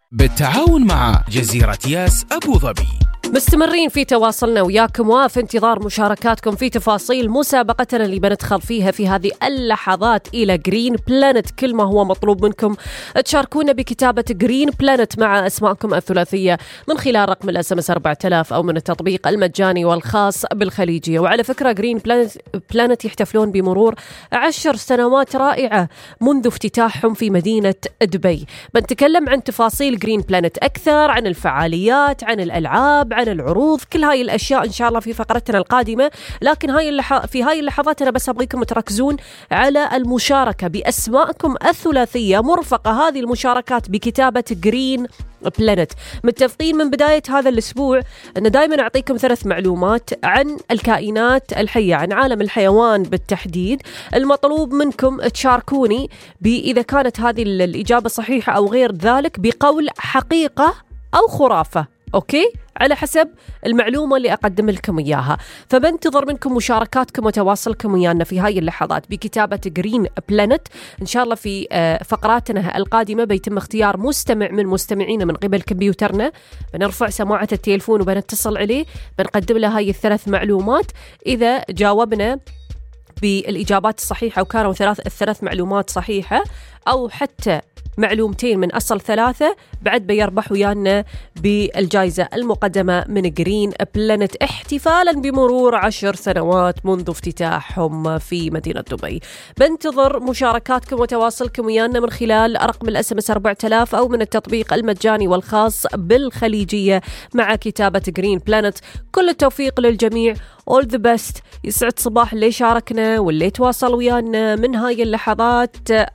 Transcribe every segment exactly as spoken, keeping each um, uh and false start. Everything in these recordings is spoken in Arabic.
بالتعاون مع جزيرة ياس أبو ظبي. مستمرين في تواصلنا وياكم وفي انتظار مشاركاتكم في تفاصيل مسابقتنا اللي بندخل فيها في هذه اللحظات إلى جرين بلانت. كل ما هو مطلوب منكم تشاركونا بكتابة جرين بلانت مع أسماءكم الثلاثية من خلال رقم الاس ام اس أربعة آلاف أو من التطبيق المجاني والخاص بالخليجية. وعلى فكرة جرين بلانت, بلانت يحتفلون بمرور عشر سنوات رائعة منذ افتتاحهم في مدينة دبي. بنتكلم عن تفاصيل جرين بلانت أكثر، عن الفعاليات، عن الألعاب، عن العروض، كل هاي الأشياء إن شاء الله في فقرتنا القادمة. لكن هاي اللح... في هاي اللحظات أنا بس أبغيكم تركزون على المشاركة بأسمائكم الثلاثية مرفقة هذه المشاركات بكتابة جرين بلانت. متفقين من بداية هذا الأسبوع أن دائما أعطيكم ثلاث معلومات عن الكائنات الحية، عن عالم الحيوان بالتحديد. المطلوب منكم تشاركوني بإذا كانت هذه الإجابة صحيحة أو غير ذلك بقول حقيقة أو خرافة، أوكي؟ على حسب المعلومة اللي أقدم لكم إياها. فبنتظر منكم مشاركاتكم وتواصلكم ويانا في هاي اللحظات بكتابة جرين بلانت. إن شاء الله في فقراتنا القادمة بيتم اختيار مستمع من مستمعين من قبل كمبيوترنا، بنرفع سماعة التليفون وبنتصل عليه، بنقدم له هاي الثلاث معلومات. إذا جاوبنا بالإجابات الصحيحة وكانوا ثلاث الثلاث معلومات صحيحة أو حتى معلومتين من أصل ثلاثة، بعد بيربح ويانا بالجائزة المقدمة من جرين بلانت احتفالا بمرور عشر سنوات منذ افتتاحهم في مدينة دبي. بنتظر مشاركاتكم وتواصلكم ويانا من خلال رقم الاس ام اس أربعة آلاف أو من التطبيق المجاني والخاص بالخليجية مع كتابة جرين بلانت. كل التوفيق للجميع. all the best. يسعد صباح اللي شاركنا واللي تواصل ويانا من هاي اللحظات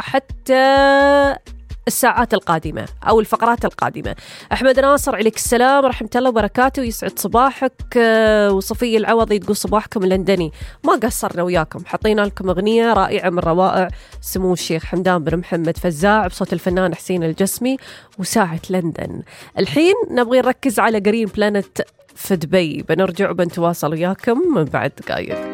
حتى الساعات القادمة أو الفقرات القادمة. أحمد ناصر عليك السلام ورحمة الله وبركاته، يسعد صباحك. وصفية العوضي تقول صباحكم لندني. ما قصرنا وياكم، حطينا لكم أغنية رائعة من روائع سمو الشيخ حمدان بن محمد فزاع بصوت الفنان حسين الجسمي وساعة لندن. الحين نبغي نركز على جرين بلانت في دبي. بنرجع وبنتواصل وياكم من بعد دقايق.